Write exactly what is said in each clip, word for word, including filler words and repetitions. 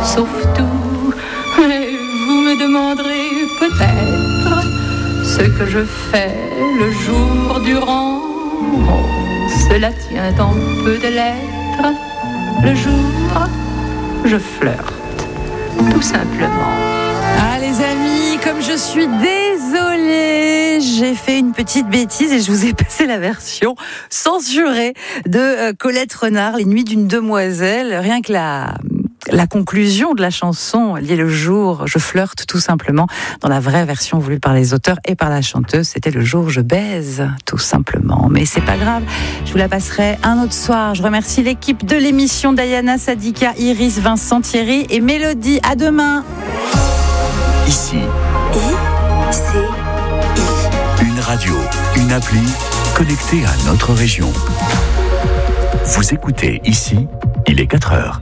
sauf tout. Et vous me demanderez peut-être ce que je fais le jour durant. Oh, cela tient en peu de lettres. Le jour, je flirte, tout simplement. Ah les amis, comme je suis désolée, j'ai fait une petite bêtise et je vous ai passé la version censurée de euh, Colette Renard, Les Nuits d'une demoiselle. Rien que la... La conclusion de la chanson, liée le jour, je flirte tout simplement. Dans la vraie version voulue par les auteurs et par la chanteuse, c'était le jour je baise, tout simplement. Mais c'est pas grave, je vous la passerai un autre soir. Je remercie l'équipe de l'émission, Diana, Sadika, Iris, Vincent, Thierry et Mélodie. À demain. Ici. I, C, I. Une radio, une appli connectée à notre région. Vous écoutez Ici, il est quatre heures.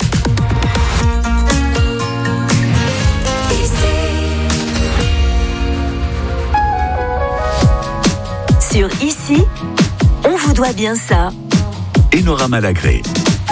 Sur Ici, on vous doit bien ça. Enora Malagré.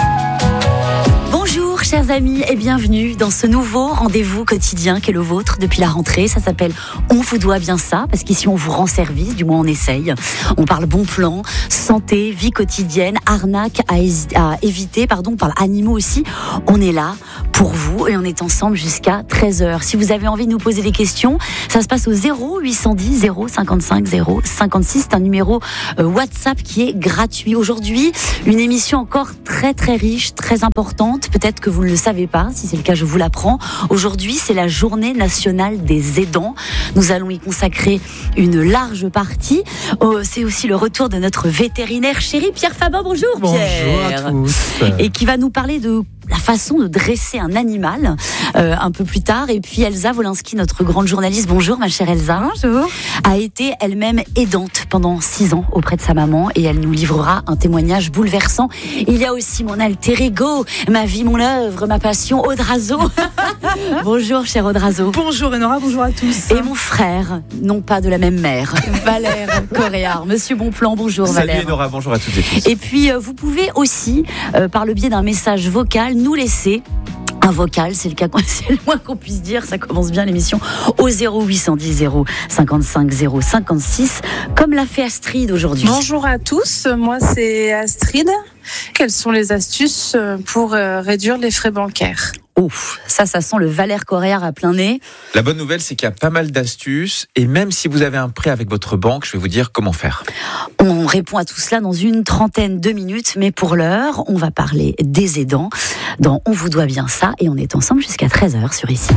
Bonjour chers amis et bienvenue dans ce nouveau rendez-vous quotidien qui est le vôtre depuis la rentrée. Ça s'appelle On vous doit bien ça, parce qu'ici on vous rend service, du moins on essaye. On parle bon plan, santé, vie quotidienne, arnaque à, hés- à éviter, pardon, on parle animaux aussi. On est là pour vous et on est ensemble jusqu'à treize heures. Si vous avez envie de nous poser des questions, ça se passe au zéro huit cent dix zéro cinquante-cinq zéro cinquante-six. C'est un numéro euh, WhatsApp qui est gratuit. Aujourd'hui, une émission encore très très riche, très importante. Peut-être que vous ne le savez pas. Si c'est le cas, je vous l'apprends. Aujourd'hui, c'est la journée nationale des aidants. Nous allons y consacrer une large partie. Oh, c'est aussi le retour de notre vétérinaire chéri, Pierre Fabin. Bonjour, Pierre. Bonjour à tous. Et qui va nous parler de la façon de dresser un animal euh, un peu plus tard. Et puis Elsa Wolinski, notre grande journaliste, bonjour ma chère Elsa. Bonjour. A été elle-même aidante pendant six ans auprès de sa maman et elle nous livrera un témoignage bouleversant. Il y a aussi mon alter ego, ma vie, mon œuvre, ma passion, Audrazo. Bonjour cher Audrazo. Bonjour Enora, bonjour à tous. Et mon frère, non pas de la même mère, Valère Coréard. Monsieur Bonplan, bonjour Salut Valère. Enora, bonjour à toutes et tous. Et puis euh, vous pouvez aussi, euh, par le biais d'un message vocal, nous laisser un vocal, c'est le cas, c'est le moins qu'on puisse dire. Ça commence bien l'émission au zéro huit cent dix zéro cinquante-cinq zéro cinquante-six, comme l'a fait Astrid aujourd'hui. Bonjour à tous, moi c'est Astrid. Quelles sont les astuces pour réduire les frais bancaires ? Ouf, ça, ça sent le Valère Coréard à plein nez. La bonne nouvelle, c'est qu'il y a pas mal d'astuces. Et même si vous avez un prêt avec votre banque, je vais vous dire comment faire. On répond à tout cela dans une trentaine de minutes. Mais pour l'heure, on va parler des aidants dans On vous doit bien ça. Et on est ensemble jusqu'à treize heures sur Ici.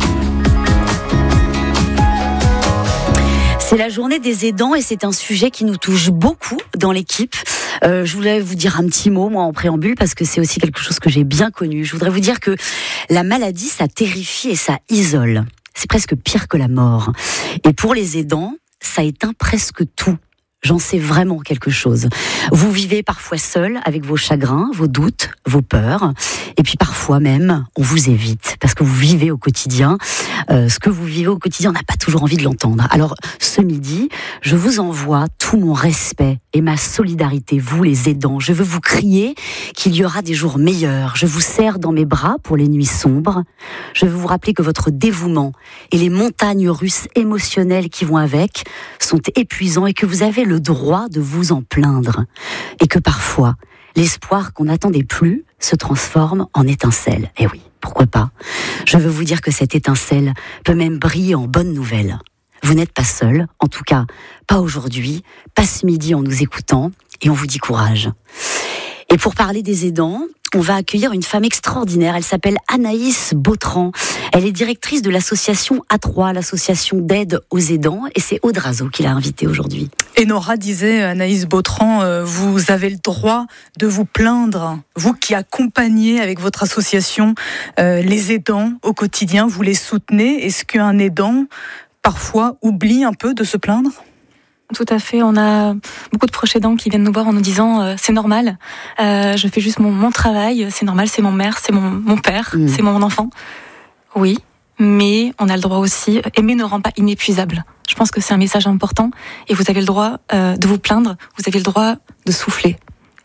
C'est la journée des aidants et c'est un sujet qui nous touche beaucoup dans l'équipe. Euh, je voulais vous dire un petit mot, moi, en préambule, parce que c'est aussi quelque chose que j'ai bien connu. Je voudrais vous dire que la maladie, ça terrifie et ça isole. C'est presque pire que la mort. Et pour les aidants, ça éteint presque tout. J'en sais vraiment quelque chose. Vous vivez parfois seul avec vos chagrins, vos doutes, vos peurs. Et puis parfois même, on vous évite parce que vous vivez au quotidien. Euh, ce que vous vivez au quotidien, on n'a pas toujours envie de l'entendre. Alors ce midi, je vous envoie tout mon respect et ma solidarité, vous les aidants. Je veux vous crier qu'il y aura des jours meilleurs. Je vous serre dans mes bras pour les nuits sombres. Je veux vous rappeler que votre dévouement et les montagnes russes émotionnelles qui vont avec sont épuisants et que vous avez le droit de vous en plaindre. Et que parfois, l'espoir qu'on n'attendait plus se transforme en étincelle. Et oui, pourquoi pas ? Je veux vous dire que cette étincelle peut même briller en bonne nouvelle. Vous n'êtes pas seul, en tout cas, pas aujourd'hui, pas ce midi en nous écoutant, et on vous dit courage. Et pour parler des aidants, on va accueillir une femme extraordinaire. Elle s'appelle Anaïs Bautran. Elle est directrice de l'association A trois, l'association d'aide aux aidants. Et c'est Audrazo qui l'a invitée aujourd'hui. Enora disait, Anaïs Bautran, euh, vous avez le droit de vous plaindre. Vous qui accompagnez avec votre association euh, les aidants au quotidien, vous les soutenez. Est-ce qu'un aidant, parfois, oublie un peu de se plaindre ? Tout à fait, on a beaucoup de proches aidants qui viennent nous voir en nous disant euh, c'est normal, euh, je fais juste mon, mon travail, c'est normal, c'est mon mère, c'est mon, mon père, mmh. c'est mon enfant. Oui, mais on a le droit aussi, aimer ne rend pas inépuisable. Je pense que c'est un message important et vous avez le droit euh, de vous plaindre, vous avez le droit de souffler.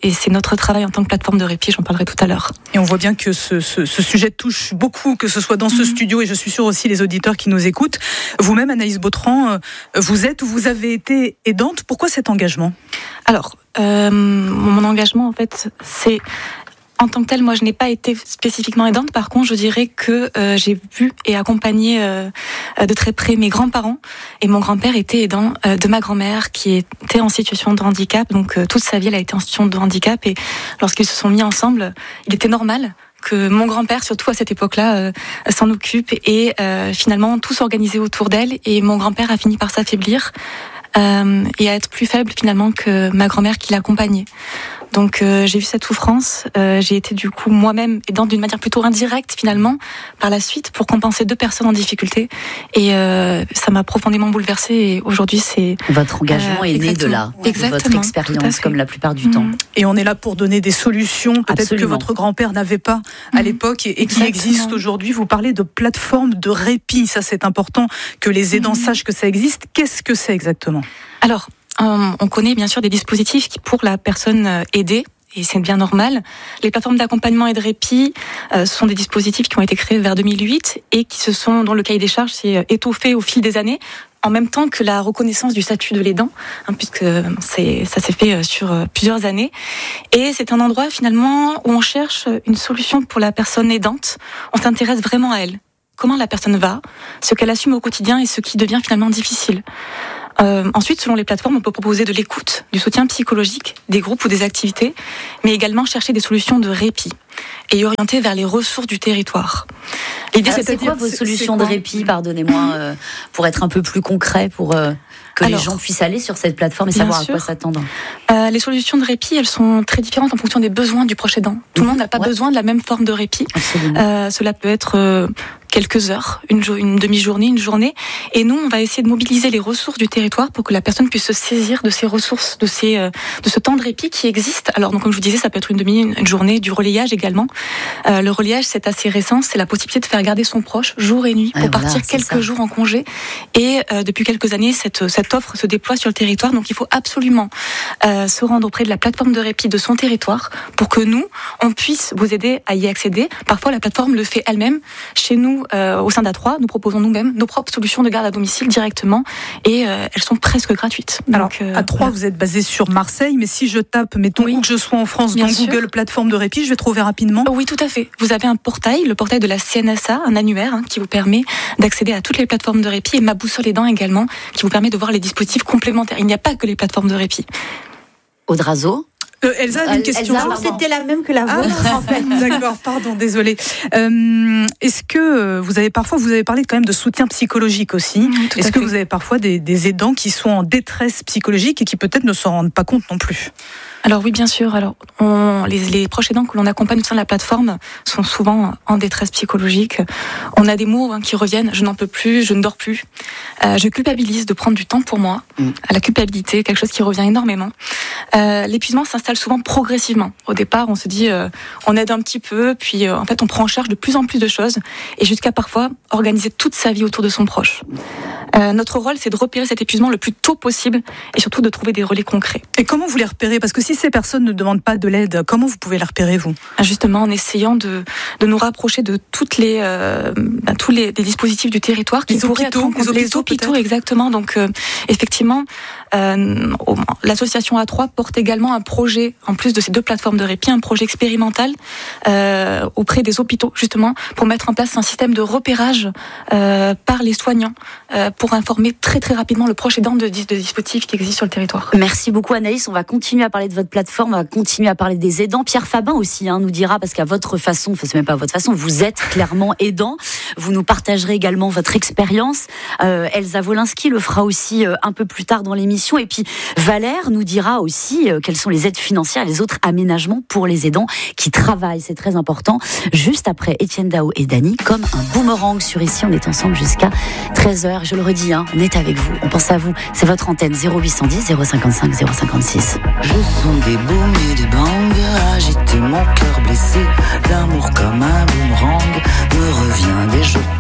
Et c'est notre travail en tant que plateforme de répit, j'en parlerai tout à l'heure. Et on voit bien que ce, ce, ce sujet touche beaucoup, que ce soit dans ce mmh. studio, et je suis sûre aussi les auditeurs qui nous écoutent. Vous-même, Anaïs Bautran, vous êtes ou vous avez été aidante. Pourquoi cet engagement ? Alors, euh, mon engagement, en fait, c'est... En tant que telle, moi, je n'ai pas été spécifiquement aidante. Par contre, je dirais que euh, j'ai vu et accompagné euh, de très près mes grands-parents. Et mon grand-père était aidant euh, de ma grand-mère qui était en situation de handicap. Donc, euh, toute sa vie, elle a été en situation de handicap. Et lorsqu'ils se sont mis ensemble, il était normal que mon grand-père, surtout à cette époque-là, euh, s'en occupe. Et euh, finalement, tout s'organisait autour d'elle. Et mon grand-père a fini par s'affaiblir euh, et à être plus faible, finalement, que ma grand-mère qui l'accompagnait. Donc euh, j'ai vu cette souffrance, euh, j'ai été du coup moi-même aidante d'une manière plutôt indirecte finalement par la suite pour compenser deux personnes en difficulté et euh, ça m'a profondément bouleversée et aujourd'hui c'est... Votre engagement euh, est né de là, de votre expérience comme la plupart du mmh. temps. Et on est là pour donner des solutions peut-être Absolument. Que votre grand-père n'avait pas à mmh. l'époque et, et qui existent aujourd'hui. Vous parlez de plateforme de répit, ça c'est important que les aidants mmh. sachent que ça existe. Qu'est-ce que c'est exactement ? Alors, on connaît bien sûr des dispositifs qui, pour la personne aidée, et c'est bien normal. Les plateformes d'accompagnement et de répit euh, sont des dispositifs qui ont été créés vers deux mille huit et qui se sont, dont le cahier des charges s'est étoffé au fil des années, en même temps que la reconnaissance du statut de l'aidant, hein, puisque c'est, ça s'est fait sur plusieurs années. Et c'est un endroit finalement où on cherche une solution pour la personne aidante. On s'intéresse vraiment à elle. Comment la personne va, ce qu'elle assume au quotidien et ce qui devient finalement difficile. Euh, ensuite, selon les plateformes, on peut proposer de l'écoute, du soutien psychologique, des groupes ou des activités, mais également chercher des solutions de répit et orienter vers les ressources du territoire. L'idée, ah, c'est, c'est quoi vos solutions de répit, pardonnez-moi, euh, pour être un peu plus concret, pour euh, que Alors, les gens puissent aller sur cette plateforme et savoir sûr. À quoi s'attendre. Euh, les solutions de répit, elles sont très différentes en fonction des besoins du proche aidant. Tout mmh. le monde n'a pas ouais. besoin de la même forme de répit. Euh, cela peut être euh, quelques heures, une, jo- une demi-journée, une journée. Et nous, on va essayer de mobiliser les ressources du territoire pour que la personne puisse se saisir de ces ressources, de, ces, euh, de ce temps de répit qui existe. Alors, donc, comme je vous disais, ça peut être une demi, une journée, du relayage également. Euh, le relayage, c'est assez récent. C'est la possibilité de faire garder son proche jour et nuit pour et voilà, partir quelques ça. jours en congé. Et euh, depuis quelques années, cette, cette offre se déploie sur le territoire. Donc, il faut absolument euh, se rendre auprès de la plateforme de répit de son territoire pour que nous, on puisse vous aider à y accéder. Parfois, la plateforme le fait elle-même. Chez nous, euh, au sein d'A trois, nous proposons nous-mêmes nos propres solutions de garde à domicile directement et euh, elles sont presque gratuites. Alors, donc, euh, à trois, voilà. Vous êtes basé sur Marseille, mais si je tape, mettons, oui. où que je sois en France, Bien dans sûr. Google plateforme de répit, je vais trouver rapidement. Oui, tout à fait. Vous avez un portail, le portail de la C N S A, un annuaire hein, qui vous permet d'accéder à toutes les plateformes de répit et Ma Boussole Aidant également, qui vous permet de voir les dispositifs complémentaires. Il n'y a pas que les plateformes de répit. Audrazo. Euh, Elsa a une question. Elsa, c'était la même que la vôtre, ah, en fait. D'accord, pardon, désolée. Euh, est-ce que vous avez parfois, vous avez parlé quand même de soutien psychologique aussi. Mmh, est-ce que fait. Vous avez parfois des, des aidants qui sont en détresse psychologique et qui peut-être ne s'en rendent pas compte non plus? Alors oui, bien sûr. Alors, on, les, les proches aidants que l'on accompagne au sein de la plateforme sont souvent en détresse psychologique. On a des mots hein, qui reviennent. Je n'en peux plus, je ne dors plus. Euh, je culpabilise de prendre du temps pour moi. Mmh. La culpabilité, quelque chose qui revient énormément. Euh, l'épuisement s'installe souvent progressivement. Au départ, on se dit, euh, on aide un petit peu, puis euh, en fait, on prend en charge de plus en plus de choses, et jusqu'à parfois organiser toute sa vie autour de son proche. Euh, notre rôle, c'est de repérer cet épuisement le plus tôt possible, et surtout de trouver des relais concrets. Et comment vous les repérez? Parce que si ces personnes ne demandent pas de l'aide, comment vous pouvez les repérer, vous? Justement, en essayant de, de nous rapprocher de toutes les, euh, ben, tous les des dispositifs du territoire qui les pourraient hôpitaux, être en compte. Les hôpitaux, exactement. Donc, euh, effectivement, euh, l'association A trois porte également un projet, en plus de ces deux plateformes de répit, un projet expérimental euh, auprès des hôpitaux, justement, pour mettre en place un système de repérage euh, par les soignants, euh, pour informer très très rapidement le proche aidant de, de dispositifs qui existent sur le territoire. Merci beaucoup Anaïs, on va continuer à parler de votre plateforme, on va continuer à parler des aidants. Pierre Fabin aussi hein, nous dira, parce qu'à votre façon, enfin c'est même pas à votre façon, vous êtes clairement aidant, vous nous partagerez également votre expérience. Euh, Elsa Wolinski le fera aussi euh, un peu plus tard dans l'émission, et puis Valère nous dira aussi euh, quelles sont les aides financières et les autres aménagements pour les aidants qui travaillent, c'est très important. Juste après Étienne Dao et Dany, comme un boomerang sur Ici, on est ensemble jusqu'à treize heures. Je le redis, hein, on est avec vous, on pense à vous, c'est votre antenne zéro huit cent dix zéro cinquante-cinq zéro cinquante-six. Je sens des booms et des bangs, agiter mon cœur blessé, l'amour comme un boomerang me revient des jours